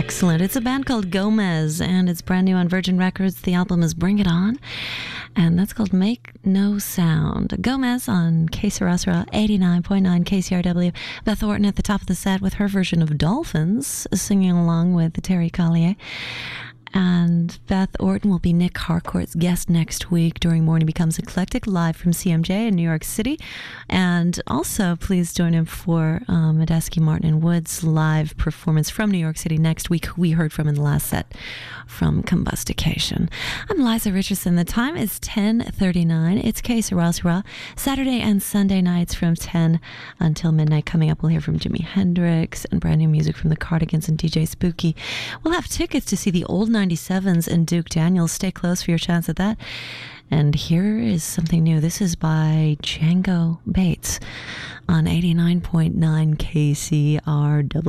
Excellent. It's a band called Gomez, and it's brand new on Virgin Records. The album is Bring It On, and that's called Make No Sound. Gomez on KSRS 89.9 KCRW. Beth Orton at the top of the set with her version of Dolphins, singing along with Terry Collier. And Beth Orton will be Nick Harcourt's guest next week during Morning Becomes Eclectic, live from CMJ in New York City. And also, please join him for Medeski, Martin, and Wood's live performance from New York City next week, who we heard from in the last set from Combustication. I'm Liza Richardson. The time is 10:39. It's KSRS, Saturday and Sunday nights from 10 until midnight. Coming up, we'll hear from Jimi Hendrix and brand new music from the Cardigans and DJ Spooky. We'll have tickets to see the Old 97s and Duke Daniels. Stay close for your chance at that. And here is something new. This is by Django Bates on 89.9 KCRW.